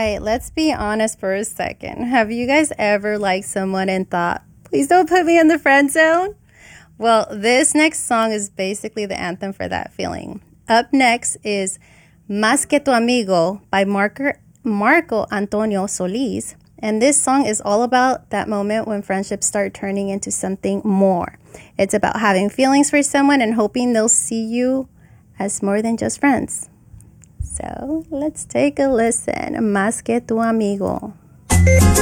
right, let's be honest for a second. Have you guys ever liked someone and thought, please don't put me in the friend zone? Well, this next song is basically the anthem for that feeling. Up next is Más que tu amigo by Marco Antonio Solis. And this song is all about that moment when friendships start turning into something more. It's about having feelings for someone and hoping they'll see you as more than just friends. So let's take a listen. Más que tu amigo.